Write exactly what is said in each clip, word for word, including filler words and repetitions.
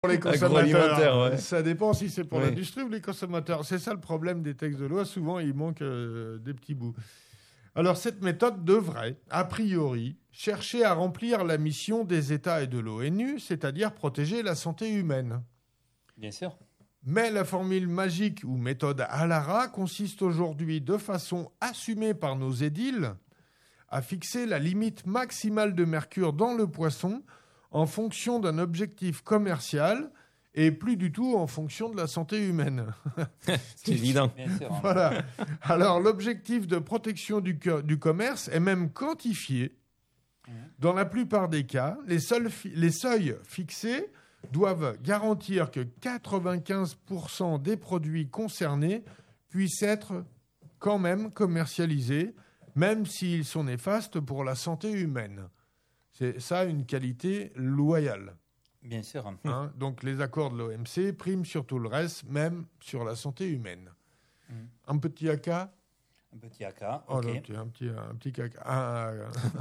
Pour les consommateurs, ouais. Ça dépend si c'est pour Oui. l'industrie ou les consommateurs. C'est ça le problème des textes de loi. Souvent, il manque euh, des petits bouts. Alors, cette méthode devrait, a priori, chercher à remplir la mission des États et de l'ONU, c'est-à-dire protéger la santé humaine. Bien sûr. Mais la formule magique ou méthode Alara consiste aujourd'hui, de façon assumée par nos édiles, à fixer la limite maximale de mercure dans le poisson en fonction d'un objectif commercial et plus du tout en fonction de la santé humaine. C'est évident. Bien sûr. Hein. Voilà. Alors, l'objectif de protection du, co- du commerce est même quantifié. Dans la plupart des cas, les, seuls fi- les seuils fixés doivent garantir que quatre-vingt-quinze pour cent des produits concernés puissent être quand même commercialisés, même s'ils sont néfastes pour la santé humaine. C'est ça une qualité loyale. Bien sûr. Hein. Donc les accords de l'O M C priment sur tout le reste, même sur la santé humaine. Mm. Un petit A K. Un petit A K. Oh, Ok. non, tu- un petit, un petit caca. Ah,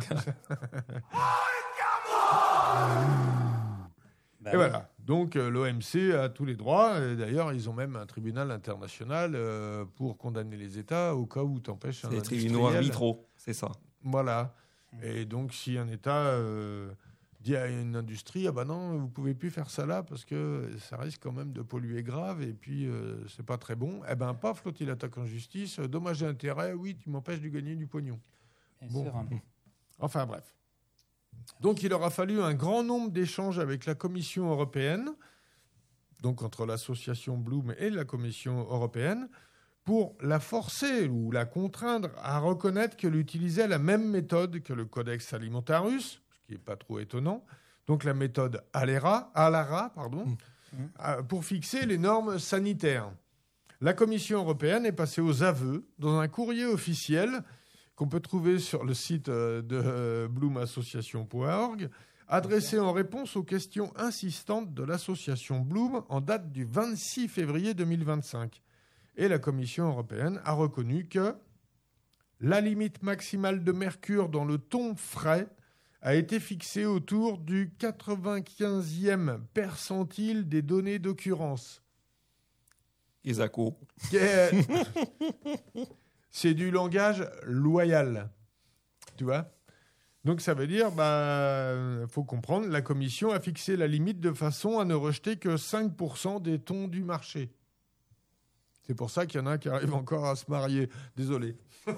Bah et oui. voilà. Donc euh, l'O M C a tous les droits. Et d'ailleurs, ils ont même un tribunal international euh, pour condamner les États au cas où t'empêches un C'est les industriel. tribunaux arbitraux, c'est ça. Voilà. Et donc, si un État euh, dit à une industrie, ah ben non, vous pouvez plus faire ça là parce que ça risque quand même de polluer grave et puis euh, c'est pas très bon, eh ben paf, l'autre il attaque en justice, euh, dommage et intérêt, oui, tu m'empêches de gagner du pognon. Bien Bon. sûr. Hein. Enfin bref. Donc, il aura fallu un grand nombre d'échanges avec la Commission européenne, donc entre l'association Bloom et la Commission européenne, pour la forcer ou la contraindre à reconnaître qu'elle utilisait la même méthode que le Codex Alimentarius, ce qui n'est pas trop étonnant, donc la méthode Alera, Alara, pardon, Mmh. euh, pour fixer les normes sanitaires. La Commission européenne est passée aux aveux dans un courrier officiel qu'on peut trouver sur le site euh, de euh, bloom association point org, adressé en réponse aux questions insistantes de l'association Bloom en date du vingt-six février deux mille vingt-cinq. Et la Commission européenne a reconnu que la limite maximale de mercure dans le thon frais a été fixée autour du quatre-vingt-quinzième percentile des données d'occurrence. Isako. Qu'est- C'est du langage loyal. Tu vois ? Donc ça veut dire, bah, faut comprendre, la Commission a fixé la limite de façon à ne rejeter que cinq pour cent des thons du marché. C'est pour ça qu'il y en a qui arrivent encore à se marier. Désolé.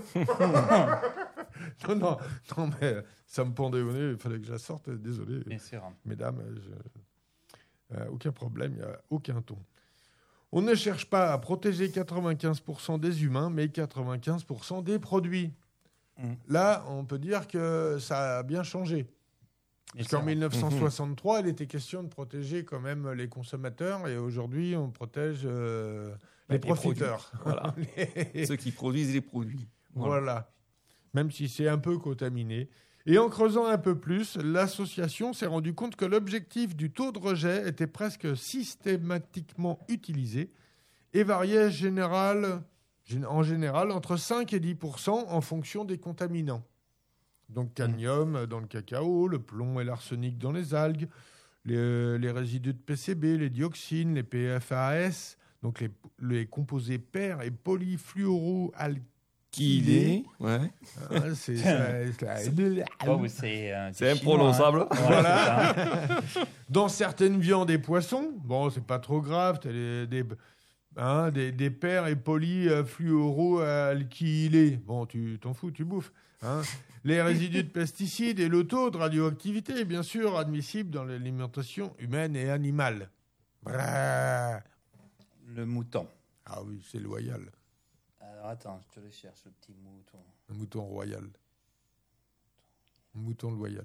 non, non, non, mais ça me pendait au nez, il fallait que je la sorte. Désolé, Bien sûr. Hein. mesdames, je- euh, aucun problème, il n'y a aucun ton. On ne cherche pas à protéger quatre-vingt-quinze pour cent des humains, mais quatre-vingt-quinze pour cent des produits. Mmh. Là, on peut dire que ça a bien changé. Bien Parce qu'en sûr. mille neuf cent soixante-trois, il était question de protéger quand même les consommateurs, et aujourd'hui, on protège euh, les Les profiteurs. Voilà. Les- Ceux qui produisent les produits. Voilà. Voilà. Même si c'est un peu contaminé. Et en creusant un peu plus, l'association s'est rendue compte que l'objectif du taux de rejet était presque systématiquement utilisé et variait général, gén- en général entre cinq et dix pour cent en fonction des contaminants. Donc cadmium dans le cacao, le plomb et l'arsenic dans les algues, les, les résidus de P C B, les dioxines, les P F A S, donc les, les composés paires et polyfluoroalkylés. Qui il est ouais. Ah, c'est ça, c'est- Oh, oui, c'est euh, du C'est chinois, imprononçable. hein. Ouais, Voilà. c'est ça. Dans certaines viandes et poissons, bon, c'est pas trop grave, t'as des, des, hein, des, des paires et polyfluoroalkylés. Bon, tu t'en fous, tu bouffes. Hein. Les résidus de pesticides et le taux de radioactivité, bien sûr, admissible dans l'alimentation humaine et animale. Brrr. Le mouton. Ah oui, c'est loyal. Alors attends, je te le cherche, le petit mouton. Un mouton royal. Un mouton loyal.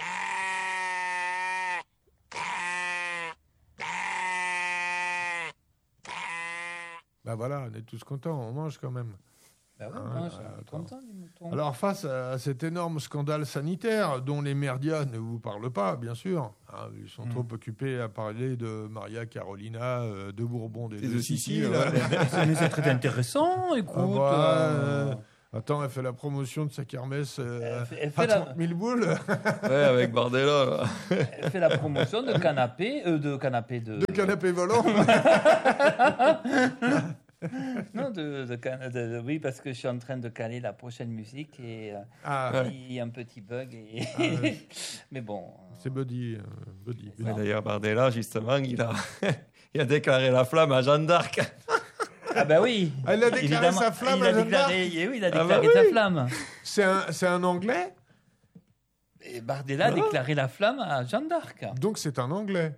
Ben voilà, on est tous contents, on mange quand même. Bah oui, Ah, moi, je suis attends. content du mouton. Alors face à cet énorme scandale sanitaire dont les médias ne vous parlent pas, bien sûr, hein, ils sont Mm. trop occupés à parler de Maria Carolina, euh, de Bourbon et Et de de Sicile. Sicile, ouais. Mais c'est- mais c'est très intéressant, écoute. Ah bah, euh, euh, Attends, elle fait la promotion de sa kermesse euh, Elle fait- elle fait à la- trente mille boules. Ouais, avec Bardella, là. Elle fait la promotion de canapé, euh, de canapé de. De canapé volant. Non, de, de, can- de- de- oui, parce que je suis en train de caler la prochaine musique et euh, Ah, il y a un petit bug. Et... Ah, ouais. Mais bon. c'est Buddy. euh, Buddy. C'est Ouais, ça. D'ailleurs, Bardella, justement, il a, il a déclaré la flamme à Jeanne d'Arc. Ah ben oui. Ah, il a déclaré Évidemment, sa flamme il à a Jeanne déclaré, eh oui, il a Ah bah déclaré oui. sa flamme. C'est un, c'est un Anglais, Et Bardella a déclaré la flamme à Jeanne d'Arc. donc c'est un Anglais.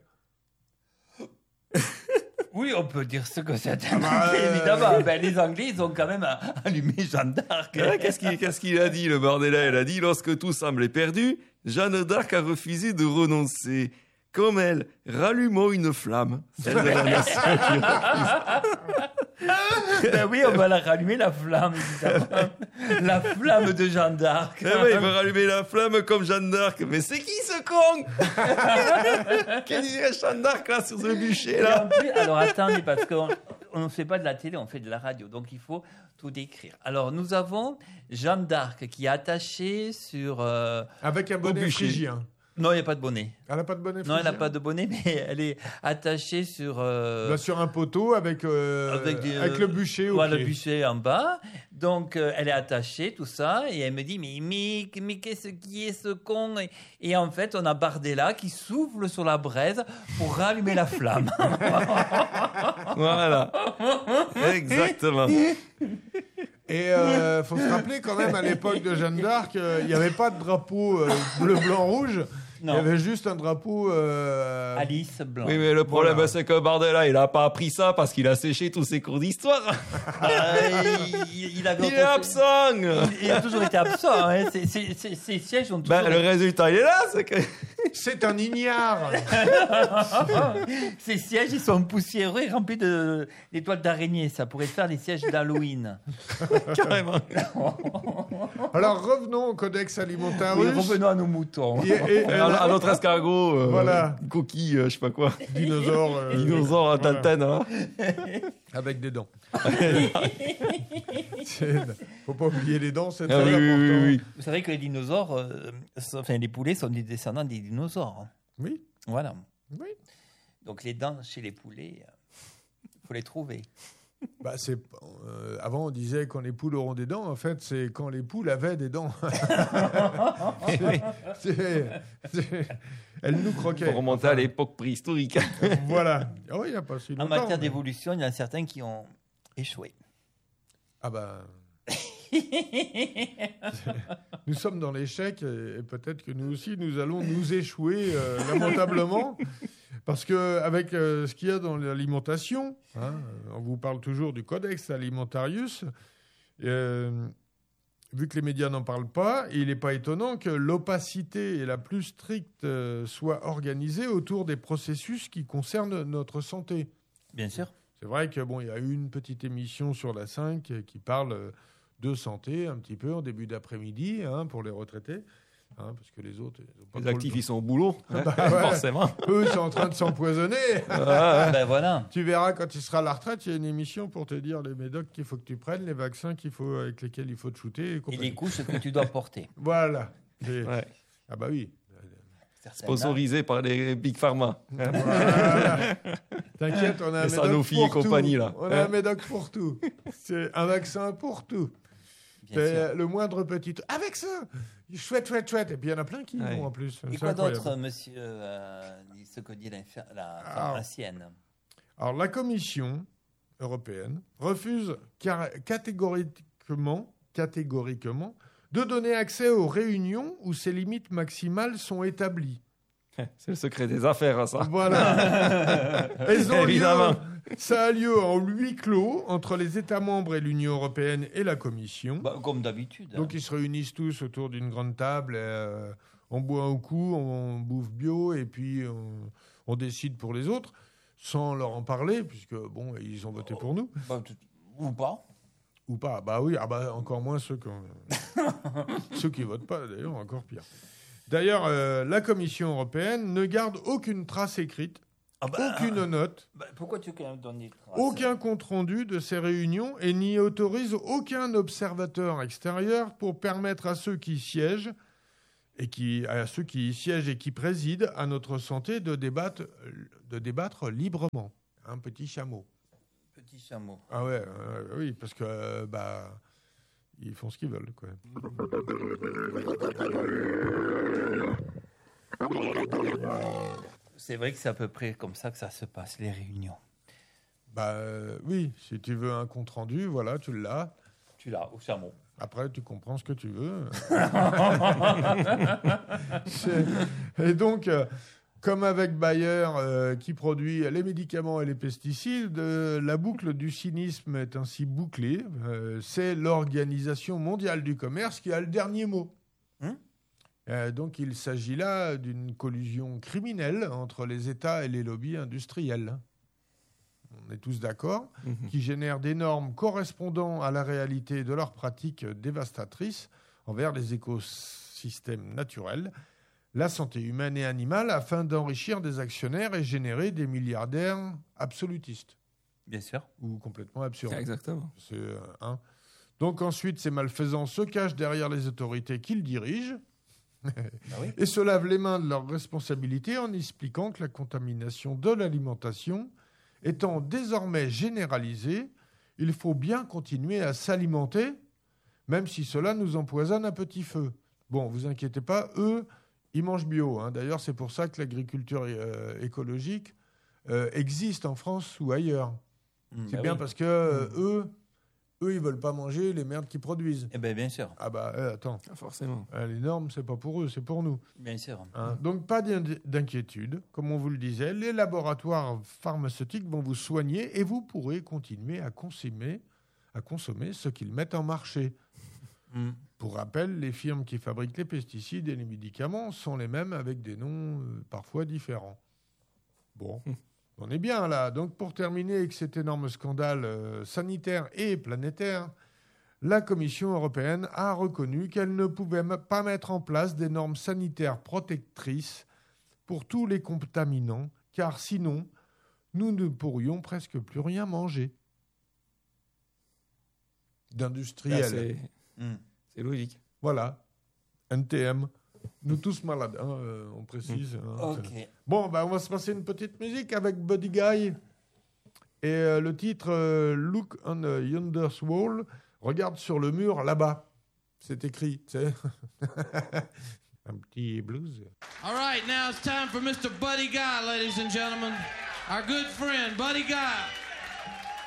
Oui, on peut dire ce que c'est. bah, euh, Évidemment, ben, les Anglais, ils ont quand même euh, allumé Jeanne d'Arc. Ouais, Qu'est-ce qu'il qu'est-ce qu'il a dit, le Bardella? Il a dit, lorsque tout semblait perdu, Jeanne d'Arc a refusé de renoncer. Comme elle, rallumons une flamme, celle de la nation qui refuse. Ben oui, on va la rallumer, la flamme, évidemment. La flamme de Jeanne d'Arc. Eh ouais, il veut rallumer la flamme comme Jeanne d'Arc. Mais c'est qui ce con? Qui dirait Jeanne d'Arc là sur ce bûcher Et en là? plus, alors attendez, parce qu'on on ne fait pas de la télé, on fait de la radio, donc il faut tout décrire. Alors nous avons Jeanne d'Arc qui est attachée sur... euh, Avec un bonnet bûcher. phrygien. Non, il n'y a pas de bonnet. Elle n'a pas de bonnet Non, elle n'a phrygien pas de bonnet, mais elle est attachée sur... euh, Bah, sur un poteau avec, euh, Avec des, avec euh, le bûcher au voilà, le pied. bûcher en bas. Donc, euh, elle est attachée, tout ça. Et elle me dit, mais, mais, mais qu'est-ce qui est ce con et, et en fait, on a Bardella qui souffle sur la braise pour rallumer la flamme. Voilà. Exactement. Et il faut se rappeler quand même, à l'époque de Jeanne d'Arc, euh, il n'y avait pas de drapeau euh, bleu, blanc, rouge. Il y Non. avait juste un drapeau... euh, Alice Blanc. Oui, mais le problème, Voilà. c'est que Bardella, il a pas appris ça parce qu'il a séché tous ses cours d'histoire. Euh, il, il avait Il est absent. Il, il a toujours été absent. Hein. Ses, ses- ses- ses sièges ont toujours Ben, le résultat, il est là, c'est que... C'est un ignare. Ces sièges, ils sont poussiéreux et remplis de d'étoiles d'araignée. Ça pourrait faire des sièges d'Halloween. Carrément. Alors revenons au Codex Oui, Alimentarius. revenons à nos moutons. Et- et- À, à notre escargot, euh, Voilà. coquille, euh, je sais pas quoi. Dinosaure. euh, Dinosaure à voilà. Tintin, hein. Avec des dents. C'est- Faut pas oublier les dents, c'est Ah très oui, oui, important. oui, oui. Vous savez que les dinosaures, euh, sont- enfin les poulets sont des descendants des dinosaures. hein. Oui, Voilà. oui. Donc les dents chez les poulets, il faut les trouver. Bah, c'est, euh, avant, on disait quand les poules auront des dents. En fait, c'est quand les poules avaient des dents. C'est- c'est- elles nous croquaient. Pour remonter à l'époque préhistorique. Voilà. Oh, il n'y a pas si En longtemps. matière mais- d'évolution, il y en a certains qui ont échoué. Ah bah. Nous sommes dans l'échec et, et peut-être que nous aussi, nous allons nous échouer euh, lamentablement. Parce que avec euh, ce qu'il y a dans l'alimentation, hein, on vous parle toujours du Codex Alimentarius, euh, vu que les médias n'en parlent pas, il n'est pas étonnant que l'opacité et la plus stricte euh, soient organisées autour des processus qui concernent notre santé. Bien sûr. C'est vrai que bon, il y a une petite émission sur la cinq qui parle euh, de santé un petit peu en début d'après-midi hein, pour les retraités, hein, parce que les autres, ils ont pas Les trop le actifs, temps. ils sont au boulot. hein, Bah ouais. Forcément. Eux, ils sont en train de s'empoisonner. Ben voilà. Tu verras quand il sera à la retraite, il y a une émission pour te dire les médocs qu'il faut que tu prennes, les vaccins qu'il faut avec lesquels il faut te shooter. Et, Et compagnie. les couches que tu dois porter. Voilà. Et- Ouais. Ah bah oui. Certaines- Sponsorisé par les Big Pharma. hein. Voilà. T'inquiète, on a un Les médoc Sanofi pour et compagnie, tout. là. On a Hein. un médoc pour tout. C'est un vaccin pour tout. Bien C'est sûr. le moindre petit. Avec ça, chouette, chouette, chouette. Et puis il y en a plein qui y Ouais. vont en plus. Et C'est quoi incroyable. d'autre, monsieur, euh, dit ce que dit l'infir- la Ah. pharmacienne? Alors la Commission européenne refuse car- catégoriquement, catégoriquement de donner accès aux réunions où ces limites maximales sont établies. C'est le secret des affaires, ça. Voilà. Elles ont lieu- Évidemment. ça a lieu en huis clos entre les États membres et l'Union européenne et la Commission. Bah, comme d'habitude. Donc ils se réunissent tous autour d'une grande table, et, euh, on boit un coup, on bouffe bio et puis on, on décide pour les autres sans leur en parler puisque bon ils ont voté pour nous Bah, tout- ou pas. ou pas. Bah oui, ah bah encore moins ceux qui ceux qui votent pas d'ailleurs encore pire. D'ailleurs, euh, la Commission européenne ne garde aucune trace écrite Ah bah, aucune note, bah, pourquoi tu veux donner trace? aucun compte-rendu de ces réunions et n'y autorise aucun observateur extérieur pour permettre à ceux qui siègent et qui, à ceux qui y siègent et qui président à notre santé de débattre, de débattre librement. Un petit chameau. Petit chameau. Ah ouais, euh, oui, parce que euh, bah, ils font ce qu'ils veulent, quoi. C'est vrai que c'est à peu près comme ça que ça se passe, les réunions. Bah euh, oui, si tu veux un compte rendu, voilà, tu l'as. Tu l'as, au chameau. Après, tu comprends ce que tu veux. Et donc, euh, comme avec Bayer, euh, qui produit les médicaments et les pesticides, euh, la boucle du cynisme est ainsi bouclée. Euh, c'est l'Organisation mondiale du commerce qui a le dernier mot. Hum Euh, donc, il s'agit là d'une collusion criminelle entre les États et les lobbies industriels. On est tous d'accord, Mhm. qui génèrent des normes correspondant à la réalité de leurs pratiques dévastatrices envers les écosystèmes naturels, la santé humaine et animale, afin d'enrichir des actionnaires et générer des milliardaires absolutistes Bien sûr. ou complètement absurdes. Exactement. C'est, euh, hein. Donc ensuite, ces malfaisants se cachent derrière les autorités qu'ils dirigent Ah oui. et se lavent les mains de leurs responsabilités en expliquant que la contamination de l'alimentation étant désormais généralisée, il faut bien continuer à s'alimenter, même si cela nous empoisonne à petit feu. Bon, vous inquiétez pas, eux, ils mangent bio. Hein. D'ailleurs, c'est pour ça que l'agriculture euh, écologique euh, existe en France ou ailleurs. Mmh, C'est bah bien oui. parce que euh, eux, eux, ils veulent pas manger les merdes qu'ils produisent. Eh bien, bien sûr. Ah bah, euh, attends, Ah, forcément. euh, les normes, c'est pas pour eux, c'est pour nous. Bien sûr. Hein. Donc, pas d'in- d'inquiétude. Comme on vous le disait, les laboratoires pharmaceutiques vont vous soigner et vous pourrez continuer à consommer, à consommer ce qu'ils mettent en marché. Mmh. Pour rappel, les firmes qui fabriquent les pesticides et les médicaments sont les mêmes avec des noms euh, parfois différents. Bon, on est bien là. Donc, pour terminer avec cet énorme scandale euh, sanitaire et planétaire, la Commission européenne a reconnu qu'elle ne pouvait m- pas mettre en place des normes sanitaires protectrices pour tous les contaminants, car sinon, nous ne pourrions presque plus rien manger. D'industriel. Là, c'est, Mmh. c'est logique. Voilà. N T M. Nous tous malades, hein, euh, on précise. hein. Ok. Bon, bah, on va se passer une petite musique avec Buddy Guy. Et euh, le titre euh, Look on a Yonder's Wall, regarde sur le mur là-bas. C'est écrit, tu sais. Un petit blues. All right, now it's time for Mister Buddy Guy, ladies and gentlemen. Our good friend, Buddy Guy.